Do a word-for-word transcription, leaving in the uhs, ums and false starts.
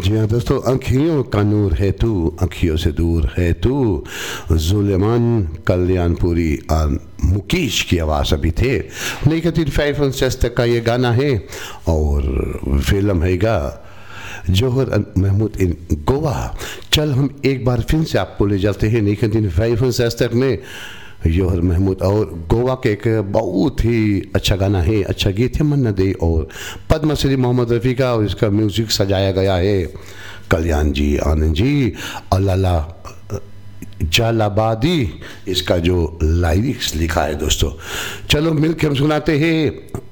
जी हाँ दोस्तों, आँखियों का नूर है तू, आँखियों से दूर है तू, जुलेमान कल्याणपुरी और मुकेश की आवाज़ अभी थे। निकोटीन फाइव वन सिक्स तक का ये गाना है और फिल्म हैगा जौहर महमूद इन गोवा। चल हम एक बार फिर से आपको ले जाते हैं निकोटीन फाइव वन सिक्स तक में। जौहर महमूद और गोवा के एक बहुत ही अच्छा गाना है, अच्छा गीत है मन्ना दे और पद्मश्री मोहम्मद रफ़ी का, और इसका म्यूज़िक सजाया गया है कल्याण जी, आनंद जी, अल्लाला जालाबादी इसका जो लाइरिक्स लिखा है दोस्तों। चलो मिलकर हम सुनाते हैं